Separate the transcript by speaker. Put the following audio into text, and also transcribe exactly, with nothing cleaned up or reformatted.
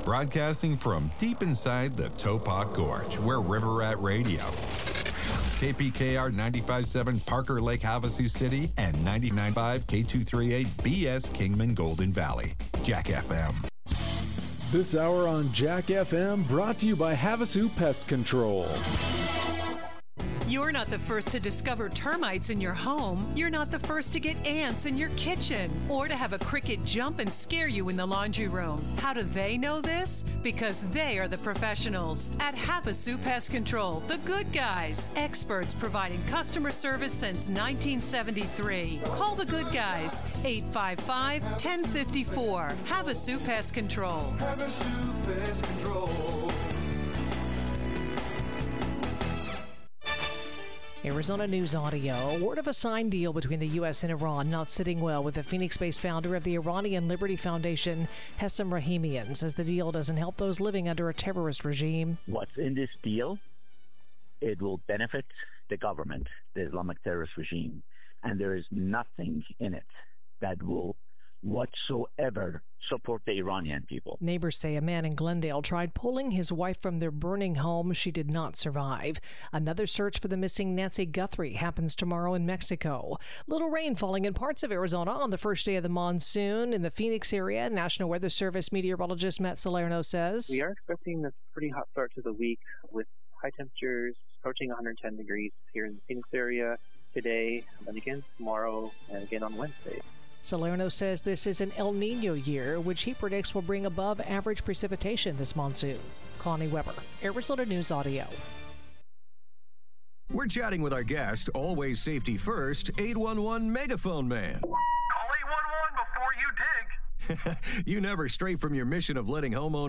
Speaker 1: broadcasting from deep inside the Topok Gorge, where River Rat Radio, K P K R ninety-five point seven Parker Lake, Havasu City, and ninety-nine point five K two thirty-eight B S Kingman Golden Valley. Jack F M.
Speaker 2: This hour on Jack F M brought to you by Havasu Pest Control.
Speaker 3: You're not the first to discover termites in your home. You're not the first to get ants in your kitchen or to have a cricket jump and scare you in the laundry room. How do they know this? Because they are the professionals at Havasu Pest Control, the good guys, experts providing customer service since nineteen seventy-three. Call the good guys, eight five five, one zero five four. Havasu Pest Control.
Speaker 4: Havasu Pest Control.
Speaker 5: Arizona News Audio. Word of a signed deal between the U S and Iran not sitting well with the Phoenix-based founder of the Iranian Liberty Foundation, Hessam Rahimian, says the deal doesn't help those living under a terrorist regime.
Speaker 6: What's in this deal? It will benefit the government, the Islamic terrorist regime, and there is nothing in it that will whatsoever support the Iranian people.
Speaker 5: Neighbors say a man in Glendale tried pulling his wife from their burning home. She did not survive. Another search for the missing Nancy Guthrie happens tomorrow in Mexico. Little rain falling in parts of Arizona on the first day of the monsoon. In the Phoenix area, National Weather Service meteorologist Matt Salerno says,
Speaker 7: we are expecting a pretty hot start to the week with high temperatures approaching one hundred ten degrees here in the Phoenix area today, and again tomorrow, and again on Wednesday.
Speaker 5: Salerno says this is an El Nino year, which he predicts will bring above average precipitation this monsoon. Connie Weber, Arizona News Audio.
Speaker 8: We're chatting with our guest, always safety first, eight one one Megaphone Man.
Speaker 9: Call eight one one before you dig.
Speaker 8: You never stray from your mission of letting homeowners